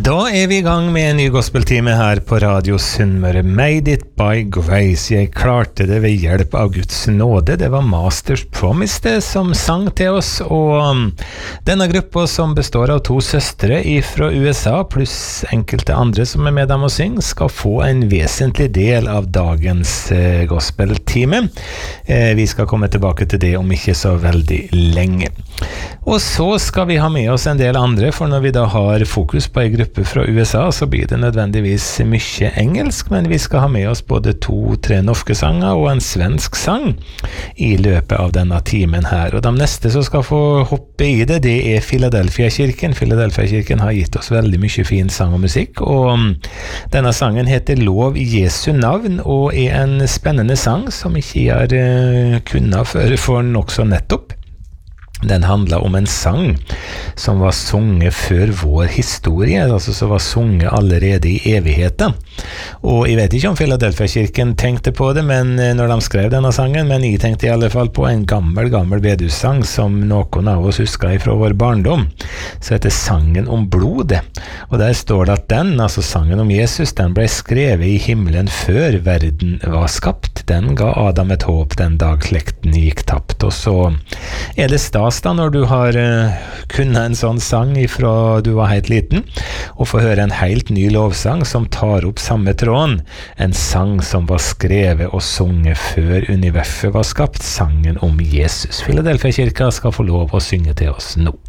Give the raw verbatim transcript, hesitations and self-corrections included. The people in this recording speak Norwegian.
Da er vi i gang med en ny gospeltime her på Radio Sunnmøre. Made it by grace. Jeg klarte det ved hjelp av Guds nåde. Det var Masters Promise det som sang til oss, og um, denne gruppa som består av to søstre fra U S A, pluss enkelte andre som er med dem og synger, skal få en vesentlig del av dagens eh, gospeltime. Eh, vi skal komme tilbake til det om ikke så veldig lenge. Og så skal vi ha med oss en del andre, for når vi da har fokus på en gruppe fra U S A, så blir det nødvendigvis mye engelsk, men vi skal ha med oss både to-tre norske sanger og en svensk sang i løpet av denne timen her. Og de neste som skal få hoppe i det, det er Philadelphia-kirken. Philadelphia-kirken har gitt oss veldig mye fin sang og musikk, og denne sangen heter Lov i Jesu navn, og er en spennende sang som ikke jeg har uh, kunnet føre for nok så nettopp. Den handler om en sang som var sunget før vår historie, altså som var sunget allerede i evigheten. Og jeg vet ikke om Philadelphia-kirken tenkte på det men når de skrev denne sangen, men jeg tenkte i alle fall på en gammel, gammel bedehussang som noen av oss husker fra vår barndom, så heter Sangen om blodet. Og der står det at den, altså sangen om Jesus, den ble skrevet i himmelen før verden var skapt. Den ga Adam et håp den dag slekten gikk tapt. Og så er det stas da når du har uh, kunnet en sånn sang ifra du var helt liten, og få høre en helt ny lovsang som tar opp samme tråden, en sang som var skrevet og sunget før universet var skapt, sangen om Jesus. Philadelphia-kirka skal få lov å synge til oss nå.